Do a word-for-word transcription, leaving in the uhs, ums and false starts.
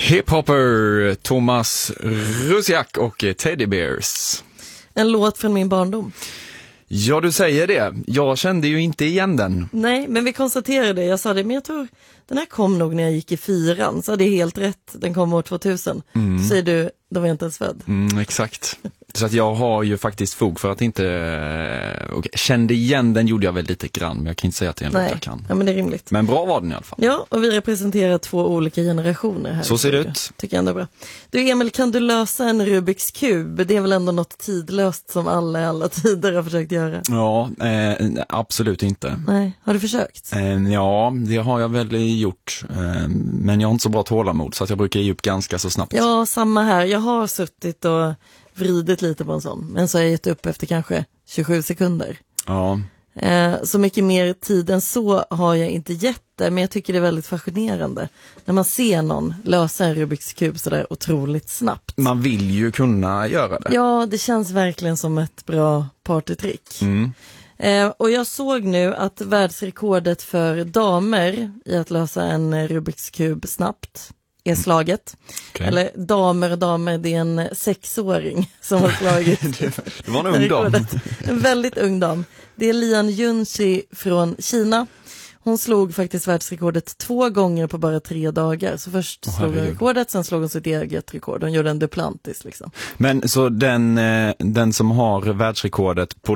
Hiphopper, Thomas Rusiak och Teddy Bears. En låt från min barndom. Ja, du säger det. Jag kände ju inte igen den. Nej, men vi konstaterade, jag sa det, men jag tror den här kom nog när jag gick i fyran, så det är helt rätt, den kom år tvåtusen. Mm. Så säger du, då var jag inte ens född. Mm, exakt. Så att jag har ju faktiskt fog för att inte... Okay. Kände igen den gjorde jag väl lite grann, men jag kan inte säga att det är en låt jag kan. Ja, men det är rimligt. Men bra var den i alla fall. Ja, och vi representerar två olika generationer här. Så ser det ut. Tycker jag ändå är bra. Du Emil, kan du lösa en Rubiks kub? Det är väl ändå något tidlöst som alla i alla tider har försökt göra? Ja, eh, absolut inte. Nej, har du försökt? Eh, ja, det har jag väl gjort. Eh, men jag har inte så bra tålamod så att jag brukar ge upp ganska så snabbt. Ja, samma här. Jag har suttit och vridit lite på en sån. Men så har jag gett upp efter kanske tjugosju sekunder. Ja. Eh, så mycket mer tid än så har jag inte gett det, men jag tycker det är väldigt fascinerande när man ser någon lösa en Rubiks kub så där otroligt snabbt. Man vill ju kunna göra det. Ja, det känns verkligen som ett bra partytrick. Mm. Eh, och jag såg nu att världsrekordet för damer i att lösa en Rubiks kub snabbt är slaget. Okay. Eller damer och damer, det är en sexåring som har slagit. det, det var en ung dam. En väldigt ung dam. Det är Lian Junxi från Kina. Hon slog faktiskt världsrekordet två gånger på bara tre dagar. Så först oh, slog hon rekordet, sen slog hon sitt eget rekord. Hon gjorde en Duplantis liksom. Men så den, den som har världsrekordet på